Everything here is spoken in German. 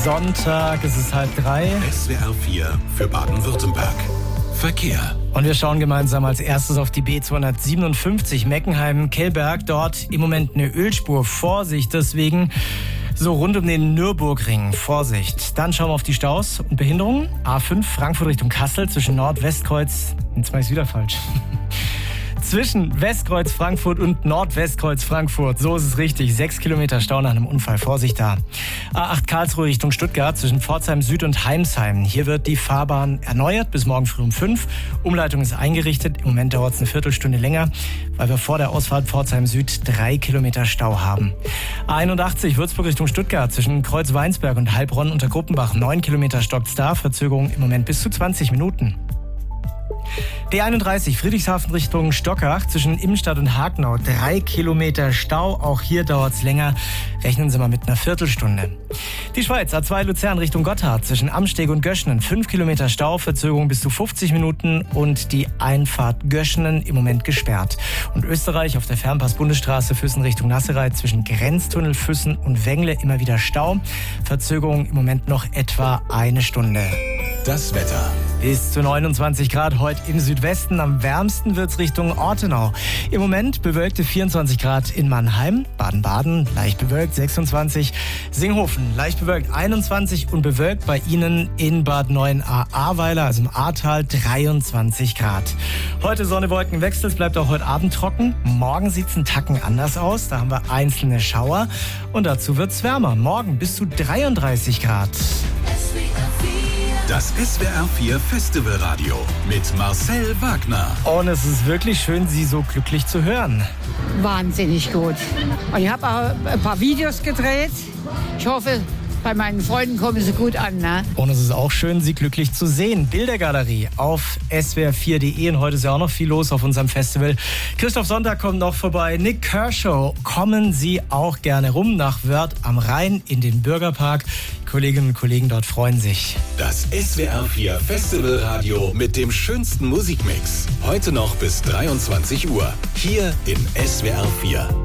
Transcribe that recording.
Sonntag, es ist 2:30. SWR 4 für Baden-Württemberg. Verkehr. Und wir schauen gemeinsam als erstes auf die B257 Meckenheim-Kellberg. Dort im Moment eine Ölspur. Vorsicht, deswegen so rund um den Nürburgring. Vorsicht. Dann schauen wir auf die Staus und Behinderungen. A5 Frankfurt Richtung Kassel zwischen Nord-Westkreuz. Jetzt mache ich es wieder falsch. Zwischen Westkreuz Frankfurt und Nordwestkreuz Frankfurt. So ist es richtig. 6 Kilometer Stau nach einem Unfall. Vorsicht da. A8 Karlsruhe Richtung Stuttgart zwischen Pforzheim Süd und Heimsheim. Hier wird die Fahrbahn erneuert bis morgen früh um 5. Umleitung ist eingerichtet. Im Moment dauert es eine Viertelstunde länger, weil wir vor der Ausfahrt Pforzheim Süd 3 Kilometer Stau haben. A81 Würzburg Richtung Stuttgart zwischen Kreuz-Weinsberg und Heilbronn unter Gruppenbach. 9 Kilometer stockt's da. Verzögerung im Moment bis zu 20 Minuten. D31 Friedrichshafen Richtung Stockach zwischen Immenstadt und Hagenau. 3 Kilometer Stau, auch hier dauert's länger. Rechnen Sie mal mit einer Viertelstunde. Die Schweiz A2 Luzern Richtung Gotthard zwischen Amsteg und Göschenen. 5 Kilometer Stau, Verzögerung bis zu 50 Minuten und die Einfahrt Göschenen im Moment gesperrt. Und Österreich auf der Fernpass-Bundesstraße Füssen Richtung Nassereit zwischen Grenztunnel Füssen und Wengle immer wieder Stau. Verzögerung im Moment noch etwa eine Stunde. Das Wetter. Bis zu 29 Grad heute im Südwesten. Am wärmsten wird's Richtung Ortenau. Im Moment bewölkte 24 Grad in Mannheim, Baden-Baden, leicht bewölkt 26, Singhofen, leicht bewölkt 21 und bewölkt bei Ihnen in Bad Neuenahr-Ahrweiler, also im Ahrtal, 23 Grad. Heute Sonne, Wolken, Wechsel, es bleibt auch heute Abend trocken. Morgen sieht's einen Tacken anders aus, da haben wir einzelne Schauer und dazu wird's wärmer. Morgen bis zu 33 Grad. Das SWR 4 Festivalradio mit Marcel Wagner. Und es ist wirklich schön, Sie so glücklich zu hören. Wahnsinnig gut. Und ich habe auch ein paar Videos gedreht. Ich hoffe, bei meinen Freunden kommen sie gut an. Ne? Und es ist auch schön, Sie glücklich zu sehen. Bildergalerie auf swr4.de. Und heute ist ja auch noch viel los auf unserem Festival. Christoph Sonntag kommt noch vorbei. Nick Kershaw. Kommen Sie auch gerne rum nach Wörth am Rhein in den Bürgerpark. Kolleginnen und Kollegen dort freuen sich. Das SWR 4 Festivalradio mit dem schönsten Musikmix. Heute noch bis 23 Uhr. Hier in SWR 4.